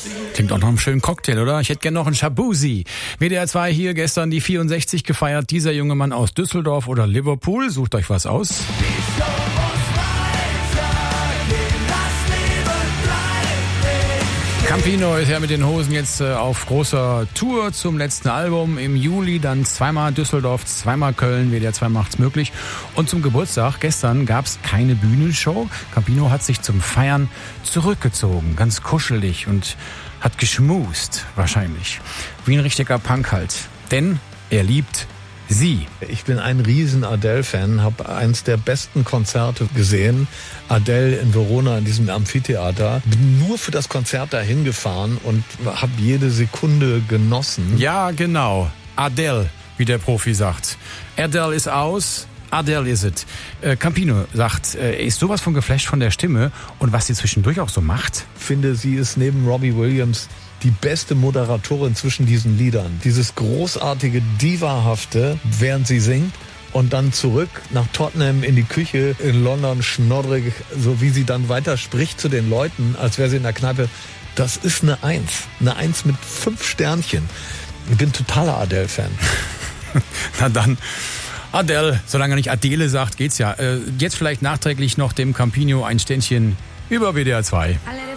Klingt auch nach einem schönen Cocktail, oder? Ich hätte gerne noch einen Shabuzi. WDR 2 hier gestern die 64 gefeiert. Dieser junge Mann aus Düsseldorf oder Liverpool. Sucht euch was aus. Campino ist ja mit den Hosen jetzt auf großer Tour zum letzten Album. Im Juli dann zweimal Düsseldorf, zweimal Köln. WDR 2 macht's möglich. Und zum Geburtstag gestern gab's keine Bühnenshow. Campino hat sich zum Feiern zurückgezogen, ganz kuschelig und hat geschmust, wahrscheinlich. Wie ein richtiger Punk halt. Denn er liebt sie. Ich bin ein riesen Adele-Fan, habe eins der besten Konzerte gesehen. Adele in Verona in diesem Amphitheater. Bin nur für das Konzert dahin gefahren und habe jede Sekunde genossen. Ja, genau. Adele, wie der Profi sagt. Adele ist aus. Adele is it. Campino sagt, er ist sowas von geflasht von der Stimme und was sie zwischendurch auch so macht. Ich finde, sie ist neben Robbie Williams die beste Moderatorin zwischen diesen Liedern. Dieses großartige Diva-hafte, während sie singt und dann zurück nach Tottenham in die Küche in London, schnoddrig, so wie sie dann weiter spricht zu den Leuten, als wäre sie in der Kneipe. Das ist eine Eins. Eine Eins mit 5 Sternchen. Ich bin totaler Adele-Fan. Na dann, Adele, solange er nicht Adele sagt, geht's ja. Jetzt vielleicht nachträglich noch dem Campino ein Ständchen über WDR 2.